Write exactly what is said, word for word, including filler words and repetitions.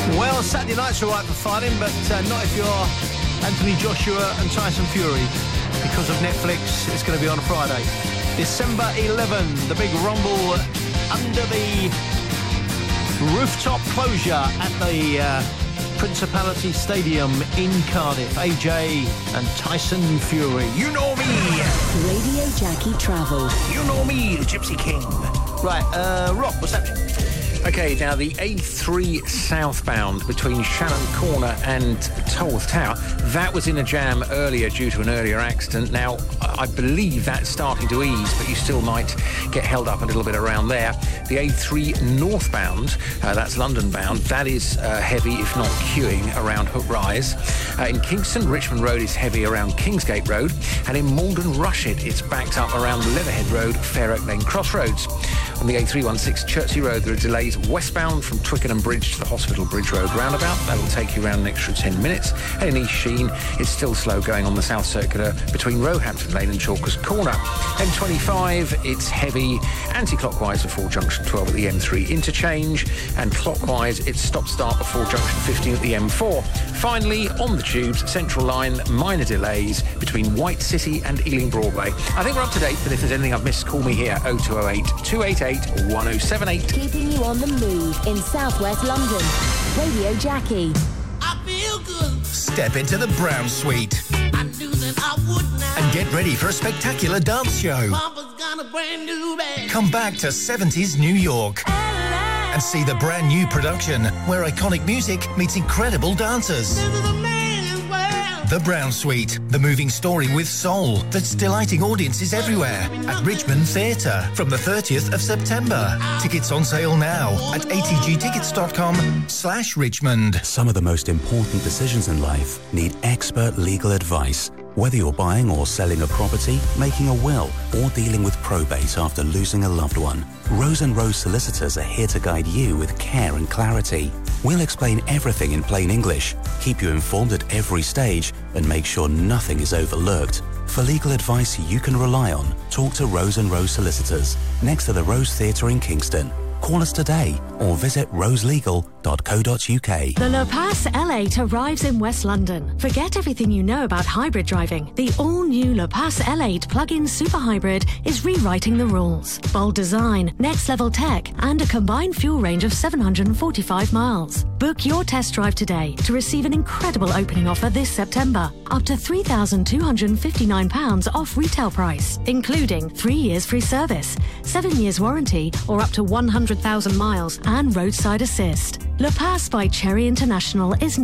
Well, Saturday night's all right for fighting, but uh, not if you're Anthony Joshua and Tyson Fury. Because of Netflix, it's going to be on Friday. December eleventh, the big rumble under the rooftop closure at the uh, Principality Stadium in Cardiff. A J and Tyson Fury. You know me. Radio Jackie Travel. You know me, the Gypsy King. Right, uh, Rob, what's happening? OK, now the A three southbound between Shannon Corner and Tolworth Tower, that was in a jam earlier due to an earlier accident. Now, I believe that's starting to ease, but you still might get held up a little bit around there. The A three northbound, uh, that's London bound, that is uh, heavy, if not queuing, around Hook Rise. Uh, in Kingston, Richmond Road is heavy around Kingsgate Road. And in Malden Rushet, it's backed up around Leatherhead Road, Fair Oak Lane Crossroads. On the A three sixteen Chertsey Road, there are delays westbound from Twickenham Bridge to the Hospital Bridge Road roundabout. That'll take you around an extra ten minutes. And in East Sheen, it's still slow going on the South Circular between Roehampton Lane and Chalkers Corner. M twenty-five, it's heavy anti-clockwise before junction twelve at the M three interchange, and clockwise, it's stop-start before junction fifteen at the M four. Finally, on the tubes, Central Line, minor delays between White City and Ealing Broadway. I think we're up to date, but if there's anything I've missed, call me here, oh two oh eight, two eight eight, one oh seven eight. Keeping you on the move in southwest London. Radio Jackie. I feel good. Step into the Brown Suite I knew that I would now. and get ready for a spectacular dance show. Papa's got a brand new bag. Come back to seventies New York and see the brand new production where iconic music meets incredible dancers. This is a man's world. The Brown Suite, the moving story with soul that's delighting audiences everywhere at Richmond Theatre from the thirtieth of September. Tickets on sale now at a t g tickets dot com slash Richmond. Some of the most important decisions in life need expert legal advice. Whether you're buying or selling a property, making a will, or dealing with probate after losing a loved one, Rose and Rose Solicitors are here to guide you with care and clarity. We'll explain everything in plain English, keep you informed at every stage, and make sure nothing is overlooked. For legal advice you can rely on, talk to Rose and Rose Solicitors, next to the Rose Theatre in Kingston. Call us today or visit rose legal dot co dot u k. The Le Pass L eight arrives in West London. Forget everything you know about hybrid driving. The all-new Le Pass L eight plug-in super hybrid is rewriting the rules. Bold design, next-level tech, and a combined fuel range of seven hundred forty-five miles. Book your test drive today to receive an incredible opening offer this September. Up to three thousand two hundred fifty-nine pounds off retail price, including three years free service, seven years warranty, or up to one hundred thousand miles and roadside assist. Le Pass by Cherry International is